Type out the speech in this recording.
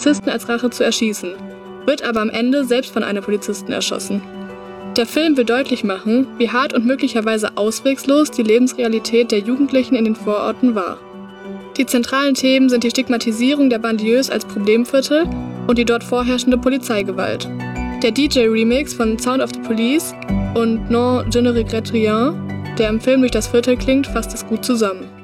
Polizisten als Rache zu erschießen, wird aber am Ende selbst von einem Polizisten erschossen. Der Film will deutlich machen, wie hart und möglicherweise auswegslos die Lebensrealität der Jugendlichen in den Vororten war. Die zentralen Themen sind die Stigmatisierung der Banlieues als Problemviertel und die dort vorherrschende Polizeigewalt. Der DJ-Remix von Sound of the Police und Non, je ne regrette rien, der im Film durch das Viertel klingt, fasst es gut zusammen.